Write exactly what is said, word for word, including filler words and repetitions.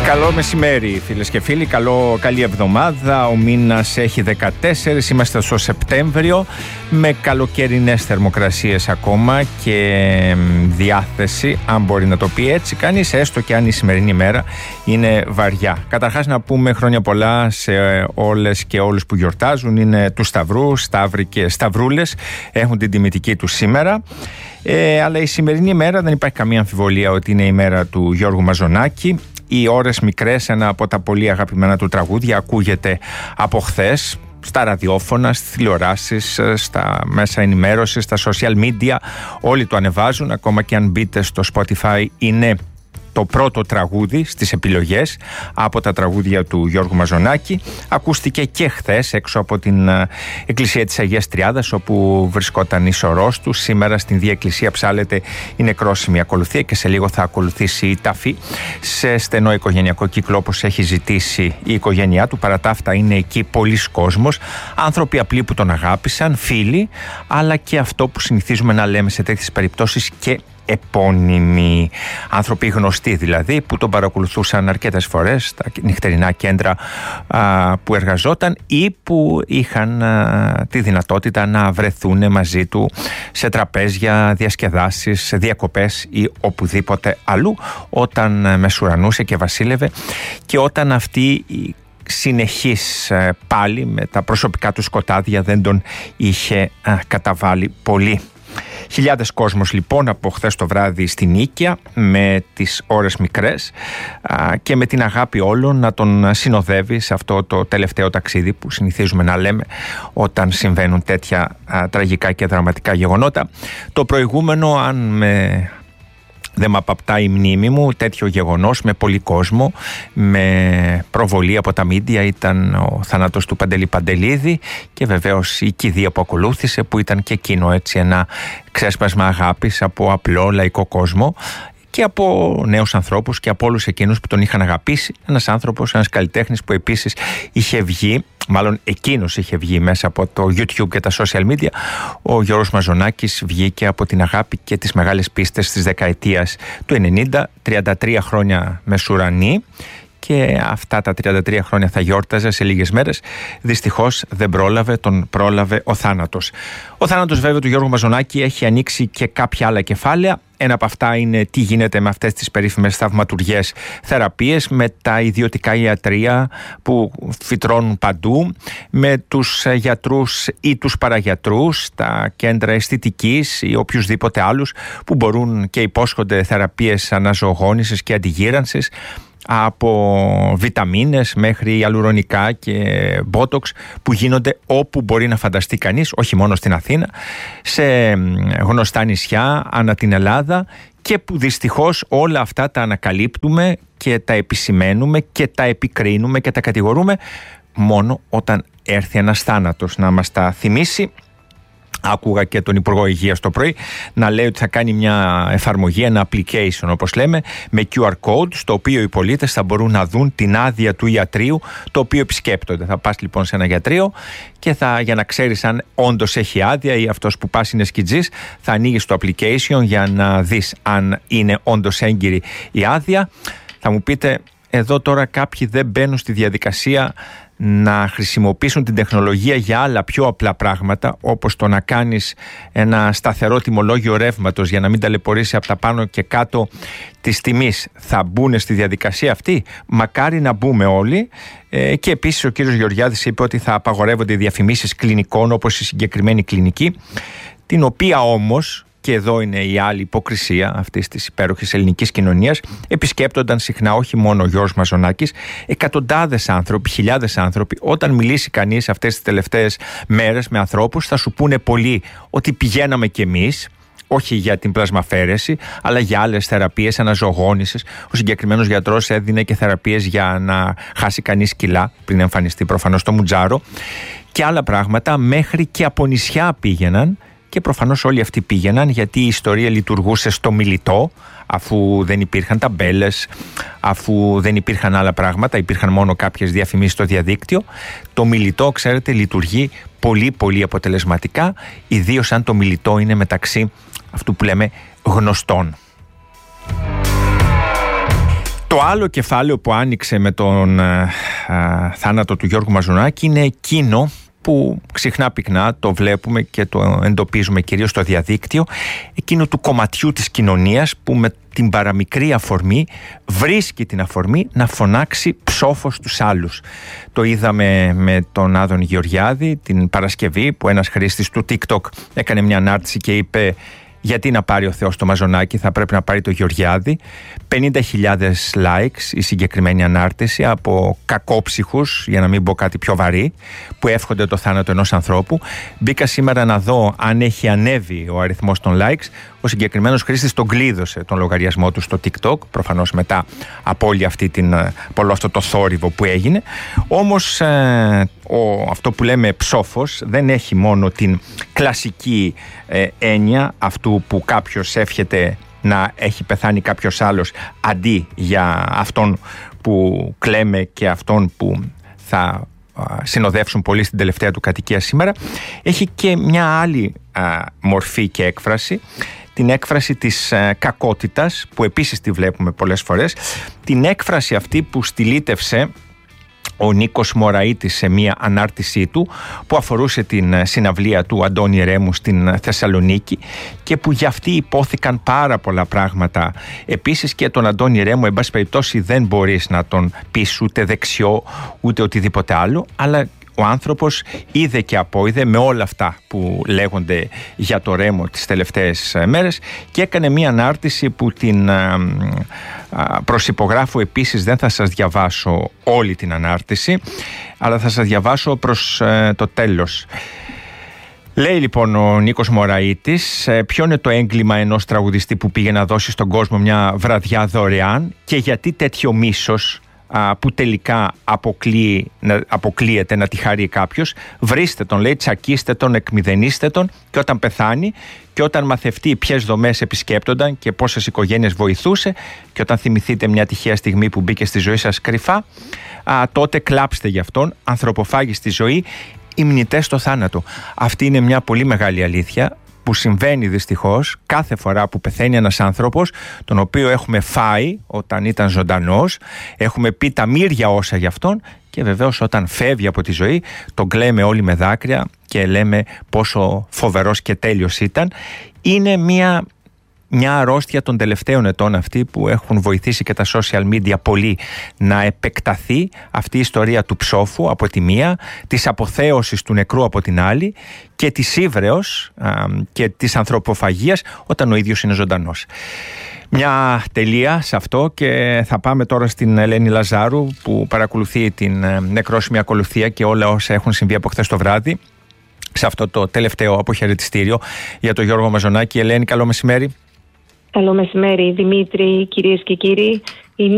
Καλό μεσημέρι φίλες και φίλοι, καλό, καλή εβδομάδα. Ο μήνας έχει δεκατέσσερα, είμαστε στο Σεπτέμβριο με καλοκαιρινές θερμοκρασίες ακόμα και διάθεση, αν μπορεί να το πει έτσι κανείς, έστω και αν η σημερινή μέρα είναι βαριά. Καταρχάς να πούμε χρόνια πολλά σε όλες και όλους που γιορτάζουν, είναι του Σταυρού, Σταύροι και Σταυρούλες, έχουν την τιμητική τους σήμερα. Ε, αλλά η σημερινή μέρα δεν υπάρχει καμία αμφιβολία ότι είναι η μέρα του Γιώργου Μαζονάκη. Οι ώρες μικρές, ένα από τα πολύ αγαπημένα του τραγούδια, ακούγεται από χθες στα ραδιόφωνα, στις τηλεοράσεις, στα μέσα ενημέρωσης, στα social media. Όλοι το ανεβάζουν, ακόμα και αν μπείτε στο Spotify είναι το πρώτο τραγούδι στις επιλογές από τα τραγούδια του Γιώργου Μαζονάκη. Ακούστηκε και χθες έξω από την εκκλησία της Αγίας Τριάδας, όπου βρισκόταν η σωρός του. Σήμερα στην Διεκκλησία ψάλεται η νεκρόσιμη ακολουθία και σε λίγο θα ακολουθήσει η ταφή σε στενό οικογενειακό κύκλο, όπως έχει ζητήσει η οικογένειά του. Παρά τα αυτά είναι εκεί πολλοί κόσμος, άνθρωποι απλοί που τον αγάπησαν, φίλοι, αλλά και αυτό που συνηθίζουμε να λέμε σε τέτοιες περιπτώσεις, και επώνυμοι, άνθρωποι γνωστοί δηλαδή, που τον παρακολουθούσαν αρκετές φορές στα νυχτερινά κέντρα α, που εργαζόταν ή που είχαν α, τη δυνατότητα να βρεθούν μαζί του σε τραπέζια, διασκεδάσεις, σε διακοπές ή οπουδήποτε αλλού, όταν μεσουρανούσε και βασίλευε, και όταν αυτή η συνεχής πάλι με τα προσωπικά του σκοτάδια δεν τον είχε α, καταβάλει πολύ. Χιλιάδες κόσμος λοιπόν από χθες το βράδυ στην Νίκαια, με τις ώρες μικρές α, και με την αγάπη όλων να τον συνοδεύει σε αυτό το τελευταίο ταξίδι που συνηθίζουμε να λέμε όταν συμβαίνουν τέτοια α, τραγικά και δραματικά γεγονότα. Το προηγούμενο, αν με... δεν μ' απαπτά η μνήμη μου, τέτοιο γεγονός με πολύ κόσμο, με προβολή από τα μίντια, ήταν ο θάνατος του Παντελή Παντελίδη και βεβαίως η κηδεία που ακολούθησε, που ήταν και εκείνο έτσι ένα ξέσπασμα αγάπης από απλό λαϊκό κόσμο και από νέους ανθρώπους και από όλους εκείνους που τον είχαν αγαπήσει. Ένας άνθρωπος, ένας καλλιτέχνης που επίσης είχε βγει, μάλλον εκείνος είχε βγει μέσα από το YouTube και τα social media. Ο Γιώργος Μαζονάκης βγήκε από την αγάπη και τις μεγάλες πίστες της δεκαετίας του ενενήντα, τριάντα τρία χρόνια μεσουρανή, και αυτά τα τριάντα τρία χρόνια θα γιόρταζε σε λίγες μέρες. Δυστυχώς δεν πρόλαβε, τον πρόλαβε ο θάνατος. Ο θάνατος βέβαια του Γιώργου Μαζονάκη έχει ανοίξει και κάποια άλλα κεφάλαια. Ένα από αυτά είναι τι γίνεται με αυτές τις περίφημες θαυματουργές θεραπείες, με τα ιδιωτικά ιατρεία που φυτρώνουν παντού, με τους γιατρούς ή τους παραγιατρούς, τα κέντρα αισθητικής ή οποιουσδήποτε άλλους που μπορούν και υπόσχονται θεραπείες αναζωογόνησης και αντιγύρανσης, από βιταμίνες μέχρι ιαλουρονικά και μπότοξ που γίνονται όπου μπορεί να φανταστεί κανείς, όχι μόνο στην Αθήνα, σε γνωστά νησιά ανά την Ελλάδα, και που δυστυχώς όλα αυτά τα ανακαλύπτουμε και τα επισημαίνουμε και τα επικρίνουμε και τα κατηγορούμε μόνο όταν έρθει ένας θάνατος να μας τα θυμίσει. Άκουγα και τον Υπουργό Υγείας το πρωί να λέει ότι θα κάνει μια εφαρμογή, ένα application όπως λέμε, με κιου αρ code, στο οποίο οι πολίτες θα μπορούν να δουν την άδεια του ιατρείου το οποίο επισκέπτονται. Θα πας λοιπόν σε ένα γιατρείο και θα, για να ξέρεις αν όντως έχει άδεια ή αυτός που πας είναι σκιτζής, θα ανοίγεις το application για να δεις αν είναι όντως έγκυρη η άδεια. Θα μου πείτε, εδώ τώρα κάποιοι δεν μπαίνουν στη διαδικασία να χρησιμοποιήσουν την τεχνολογία για άλλα πιο απλά πράγματα, όπως το να κάνεις ένα σταθερό τιμολόγιο ρεύματος για να μην ταλαιπωρήσει από τα πάνω και κάτω της τιμής. Θα μπουν στη διαδικασία αυτή? Μακάρι να μπούμε όλοι. Ε, και επίσης ο κύριος Γεωργιάδης είπε ότι θα απαγορεύονται οι διαφημίσεις κλινικών, όπως η συγκεκριμένη κλινική, την οποία όμως, και εδώ είναι η άλλη υποκρισία αυτής της υπέροχης ελληνικής κοινωνίας, επισκέπτονταν συχνά όχι μόνο ο Γιώργος Μαζονάκης, εκατοντάδες άνθρωποι, χιλιάδες άνθρωποι. Όταν μιλήσει κανείς αυτές τις τελευταίες μέρες με ανθρώπους, θα σου πούνε πολλοί ότι πηγαίναμε κι εμείς, όχι για την πλασμαφέρεση, αλλά για άλλες θεραπείες αναζωογόνησης. Ο συγκεκριμένος γιατρός έδινε και θεραπείες για να χάσει κανείς κιλά, πριν εμφανιστεί προφανώς το μουτζάρο, και άλλα πράγματα, μέχρι και από νησιά πήγαιναν. Και προφανώς όλοι αυτοί πήγαιναν γιατί η ιστορία λειτουργούσε στο μιλιτό, αφού δεν υπήρχαν ταμπέλες, αφού δεν υπήρχαν άλλα πράγματα, υπήρχαν μόνο κάποιες διαφημίσεις στο διαδίκτυο. Το μιλιτό, ξέρετε, λειτουργεί πολύ πολύ αποτελεσματικά, ιδίως αν το μιλιτό είναι μεταξύ αυτού που λέμε γνωστών. Το άλλο κεφάλαιο που άνοιξε με τον α, α, θάνατο του Γιώργου Μαζονάκη είναι εκείνο που συχνά πυκνά το βλέπουμε και το εντοπίζουμε κυρίως στο διαδίκτυο, εκείνο του κομματιού της κοινωνίας που με την παραμικρή αφορμή βρίσκει την αφορμή να φωνάξει ψόφο στους άλλους. Το είδαμε με τον Άδωνη Γεωργιάδη την Παρασκευή που ένας χρήστης του TikTok έκανε μια ανάρτηση και είπε γιατί να πάρει ο Θεός το Μαζονάκη, θα πρέπει να πάρει το Γεωργιάδη. πενήντα χιλιάδες likes η συγκεκριμένη ανάρτηση από κακόψυχους, για να μην πω κάτι πιο βαρύ, που εύχονται το θάνατο ενός ανθρώπου. Μπήκα σήμερα να δω αν έχει ανέβει ο αριθμός των likes. Ο συγκεκριμένος χρήστης τον κλείδωσε τον λογαριασμό του στο TikTok, προφανώς μετά από, όλη αυτή την, από όλο αυτό το θόρυβο που έγινε. Όμως ε, ο, αυτό που λέμε ψόφος δεν έχει μόνο την κλασική ε, έννοια αυτού που κάποιος εύχεται να έχει πεθάνει κάποιος άλλος αντί για αυτόν που κλαίμε και αυτόν που θα συνοδεύσουν πολύ στην τελευταία του κατοικία σήμερα. Έχει και μια άλλη α, μορφή και έκφραση, την έκφραση της α, κακότητας που επίσης τη βλέπουμε πολλές φορές, την έκφραση αυτή που στυλίτευσε ο Νίκος Μωραΐτης σε μία ανάρτησή του που αφορούσε την συναυλία του Αντώνη Ρέμου στην Θεσσαλονίκη και που για αυτή υπόθηκαν πάρα πολλά πράγματα. Επίσης και τον Αντώνη Ρέμου, εν πάση περιπτώσει, δεν μπορείς να τον πεις ούτε δεξιό ούτε οτιδήποτε άλλο, αλλά ο άνθρωπος είδε και απόειδε με όλα αυτά που λέγονται για το Ρέμο τις τελευταίες μέρες και έκανε μία ανάρτηση που την προσυπογράφω επίσης. Δεν θα σας διαβάσω όλη την ανάρτηση, αλλά θα σας διαβάσω προς το τέλος. Λέει λοιπόν ο Νίκος Μωραΐτης, ποιο είναι το έγκλημα ενός τραγουδιστή που πήγε να δώσει στον κόσμο μια βραδιά δωρεάν και γιατί τέτοιο μίσος που τελικά αποκλεί, αποκλείεται να τη χαρεί κάποιος. Βρίστε τον, λέει, τσακίστε τον, εκμηδενίστε τον και όταν πεθάνει και όταν μαθευτεί ποιες δομές επισκέπτονταν και πόσες οικογένειες βοηθούσε και όταν θυμηθείτε μια τυχαία στιγμή που μπήκε στη ζωή σας κρυφά, α, τότε κλάψτε γι' αυτόν, ανθρωποφάγη στη ζωή, υμνητές στο θάνατο. Αυτή είναι μια πολύ μεγάλη αλήθεια που συμβαίνει δυστυχώς κάθε φορά που πεθαίνει ένας άνθρωπος τον οποίο έχουμε φάει όταν ήταν ζωντανός, έχουμε πει τα μύρια όσα για αυτόν και βεβαίως όταν φεύγει από τη ζωή τον κλαίμε όλοι με δάκρυα και λέμε πόσο φοβερός και τέλειος ήταν. Είναι μια... μια αρρώστια των τελευταίων ετών αυτή που έχουν βοηθήσει και τα social media πολύ να επεκταθεί αυτή η ιστορία του ψόφου από τη μία, της αποθέωσης του νεκρού από την άλλη και της ύβρεως α, και της ανθρωποφαγίας όταν ο ίδιος είναι ζωντανός. Μια τελεία σε αυτό και θα πάμε τώρα στην Ελένη Λαζάρου που παρακολουθεί την νεκρόσιμη ακολουθία και όλα όσα έχουν συμβεί από χθες το βράδυ σε αυτό το τελευταίο αποχαιρετιστήριο για τον Γιώργο Μαζονάκη. Ελένη, καλό μεσημέρι. Καλό μεσημέρι, Δημήτρη, κυρίες και κύριοι.